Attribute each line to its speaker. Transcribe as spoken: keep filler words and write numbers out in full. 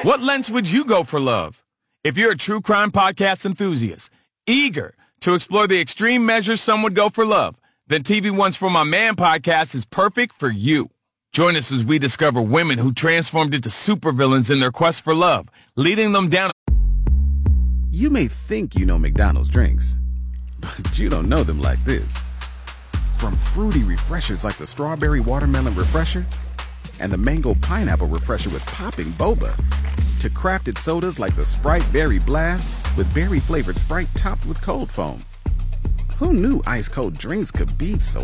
Speaker 1: What lengths would you go for love? If you're a true crime podcast enthusiast, eager to explore the extreme measures some would go for love, then T V One's For My Man podcast is perfect for you. Join us as we discover women who transformed into supervillains in their quest for love, leading them down.
Speaker 2: You may think you know McDonald's drinks, but you don't know them like this. From fruity refreshers like the Strawberry Watermelon Refresher and the Mango Pineapple Refresher with popping boba, to crafted sodas like the Sprite Berry Blast with berry-flavored Sprite topped with cold foam. Who knew ice-cold drinks could be so